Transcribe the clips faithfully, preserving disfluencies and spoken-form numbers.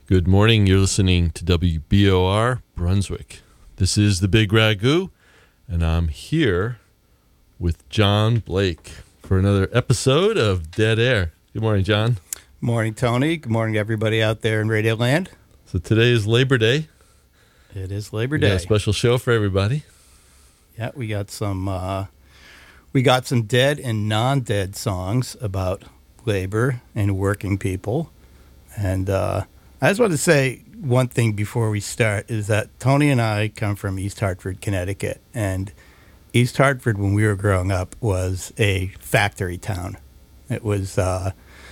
Good morning. You're listening to W B O R Brunswick. This is the Big Ragu, and I'm here with John Blake for another episode of Dead Air. Good morning, John. Morning, Tony. Good morning, everybody out there in Radio Land. So today is Labor Day. It is Labor We Day. got a special show for everybody. Yeah, we got some. Uh, we got some dead and non-dead songs about labor and working people, and uh, I just want to say one thing before we start is that Tony and I come from East Hartford, Connecticut, and East Hartford, when we were growing up, was a factory town. It was uh,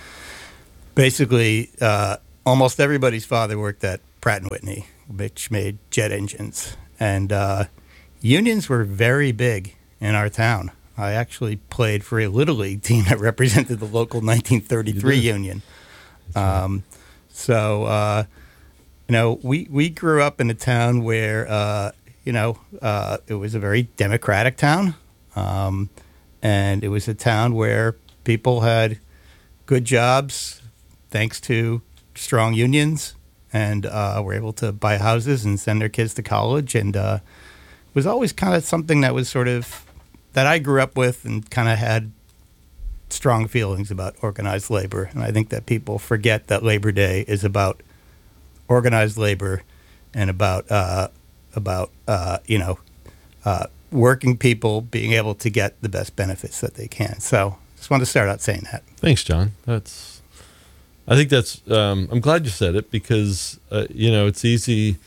basically uh, almost everybody's father worked at Pratt and Whitney, which made jet engines, and uh, unions were very big in our town. I actually played for a Little League team that represented the local nineteen thirty-three union. Um, so, uh, you know, we, we grew up in a town where, uh, you know, uh, it was a very democratic town. Um, and it was a town where people had good jobs thanks to strong unions and uh, were able to buy houses and send their kids to college. And uh, it was always kind of something that was sort of that I grew up with and kind of had strong feelings about organized labor. And I think that people forget that Labor Day is about organized labor and about, uh, about uh, you know, uh, working people being able to get the best benefits that they can. So just wanted to start out saying that. Thanks, John. That's, I think that's, um, I'm glad you said it because, uh, you know, it's easy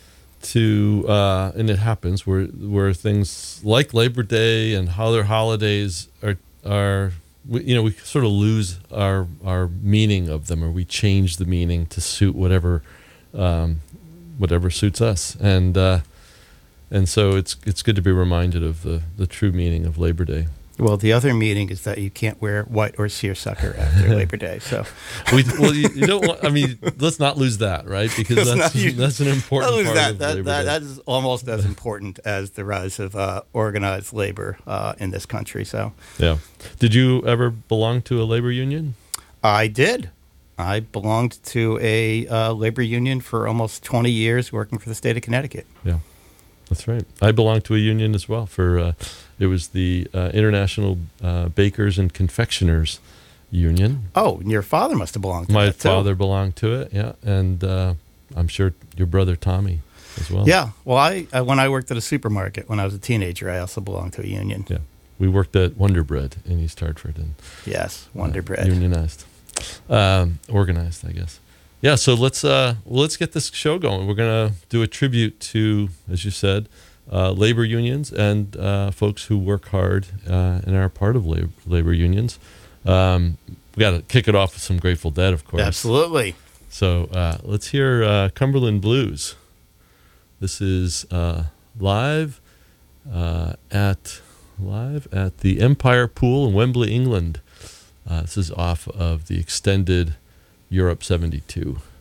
to, uh, and it happens where, where things like Labor Day and other holidays are, are, we, you know, we sort of lose our, our meaning of them, or we change the meaning to suit whatever, um, whatever suits us. And, uh, and so it's, it's good to be reminded of the, the true meaning of Labor Day. Well, the other meaning is that you can't wear white or seersucker after Labor Day. So, we, well, you, you don't want, I mean, let's not lose that, right? Because Let's that's, not use- that's an important lose part that. of That, Labor that, Day. that is almost as important as the rise of uh, organized labor uh, in this country. So, Yeah. Did you ever belong to a labor union? I did. I belonged to a uh, labor union for almost twenty years, working for the state of Connecticut. Yeah, that's right. I belonged to a union as well. For uh, it was the uh, International uh, Bakers and Confectioners Union. Oh, and your father must have belonged to My that, too. father belonged to it, yeah, and uh, I'm sure your brother Tommy as well. Yeah. Well, I, I when I worked at a supermarket when I was a teenager, I also belonged to a union. Yeah. We worked at Wonder Bread in East Hartford and Yes, Wonder uh, Bread. unionized, um, organized, I guess. Yeah. So let's uh, well, let's get this show going. We're gonna do a tribute to, as you said, uh, labor unions and uh, folks who work hard uh, and are part of labor, labor unions. Um, we got to kick it off with some Grateful Dead, of course. Absolutely. So uh, let's hear uh, Cumberland Blues. This is uh, live uh, at live at the Empire Pool in Wembley, England. Uh, this is off of the extended Europe seventy-two.